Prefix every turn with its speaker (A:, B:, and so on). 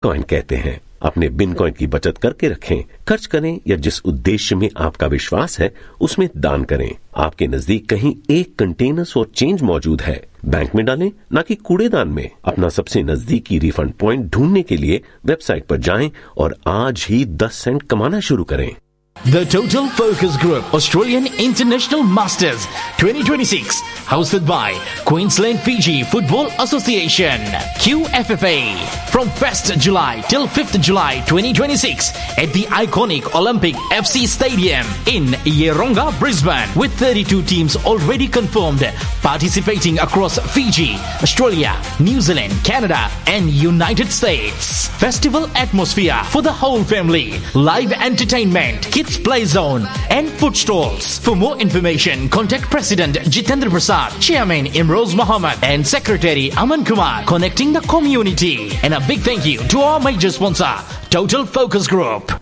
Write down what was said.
A: Coin कहते हैं। अपने बिटकॉइन की बचत करके रखें, खर्च करें या जिस उद्देश्य में आपका विश्वास है उसमें दान करें। आपके नजदीक कहीं एक कंटेनर्स और चेंज मौजूद है, बैंक में डालें ना कि कूड़ेदान में। अपना सबसे नजदीकी रिफंड पॉइंट ढूंढने के लिए वेबसाइट पर जाएं और आज ही 10 सेंट कमाना शुरू करें।
B: The Total Focus Group Australian International Masters 2026, hosted by Queensland Fiji Football Association, QFFA, from 1st July till 5th July 2026 at the iconic Olympic FC Stadium in Yeronga, Brisbane, with 32 teams already confirmed participating across Fiji, Australia, New Zealand, Canada and United States. Festival atmosphere for the whole family, live entertainment, kids play zone and food stalls. For more information, contact President Jitendra Prasad, Chairman Imroz Mohammed and Secretary Aman Kumar, connecting the community. And a big thank you to our major sponsor, Total Focus Group.